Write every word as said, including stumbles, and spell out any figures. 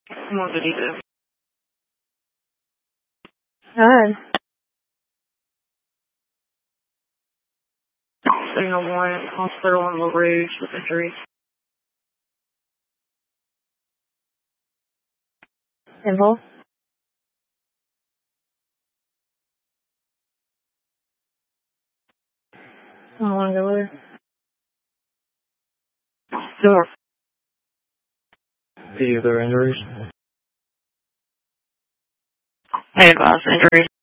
What did he do? Good. Signal one, hospital in LaRouge with injuries. Simple. I don't want to go with her. North. Any other injuries? I advise injuries.